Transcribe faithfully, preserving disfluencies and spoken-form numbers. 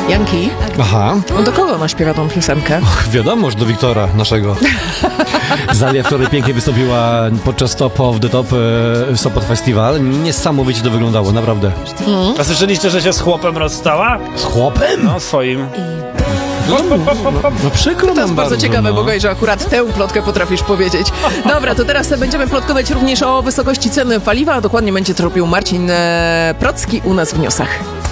Janki, Aha. no do kogo ona śpiewa tą piosenkę? Och, wiadomo, że do Wiktora, naszego. Zalia wczoraj pięknie wystąpiła podczas Top of the Top e, Sopot Festival. Niesamowicie to wyglądało, naprawdę. Mm. A słyszeliście, że się z chłopem rozstała? Z chłopem? No, swoim. No, no, no, no przykro To nam jest bardzo bardzo, ciekawe, no. Bogaj, że akurat tę plotkę potrafisz powiedzieć. Dobra, to teraz będziemy plotkować również o wysokości ceny paliwa, a dokładnie będzie to robił Marcin e, Procki u nas w Newsach.